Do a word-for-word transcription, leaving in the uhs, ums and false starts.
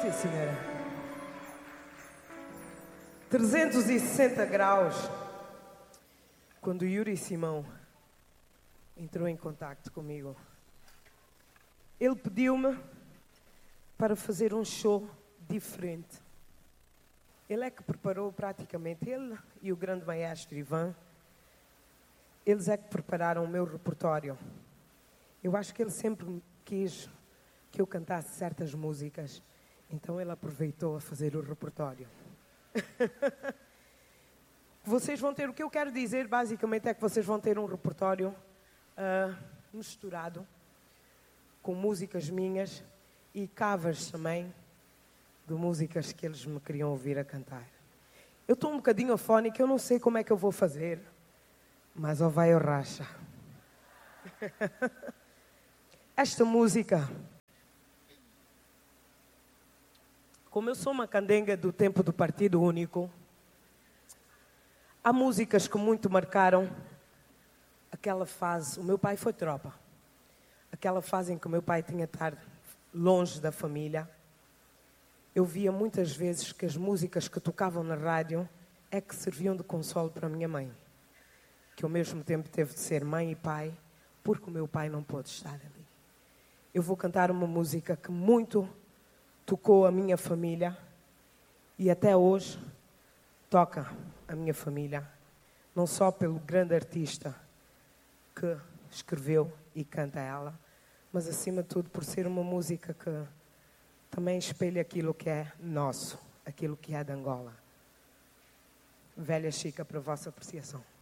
Sim, senhora. trezentos e sessenta graus. Quando o Yuri Simão entrou em contacto comigo, ele pediu-me para fazer um show diferente. Ele é que preparou praticamente, ele e o grande maestro Ivan, eles é que prepararam o meu repertório. Eu acho que ele sempre quis que eu cantasse certas músicas, então ele aproveitou a fazer o repertório. Vocês vão ter, o que eu quero dizer basicamente é que vocês vão ter um repertório uh, misturado com músicas minhas e covers também de músicas que eles me queriam ouvir a cantar. Eu estou um bocadinho afónica, eu não sei como é que eu vou fazer, mas ó vai ou racha. Esta música, como eu sou uma candenga do tempo do Partido Único, há músicas que muito marcaram aquela fase. O meu pai foi tropa. Aquela fase em que o meu pai tinha de estar longe da família. Eu via muitas vezes que as músicas que tocavam na rádio é que serviam de consolo para a minha mãe, que ao mesmo tempo teve de ser mãe e pai, porque o meu pai não pôde estar ali. Eu vou cantar uma música que muito tocou a minha família e até hoje toca a minha família, não só pelo grande artista que escreveu e canta ela, mas acima de tudo por ser uma música que também espelha aquilo que é nosso, aquilo que é de Angola. Velha Chica, para a vossa apreciação.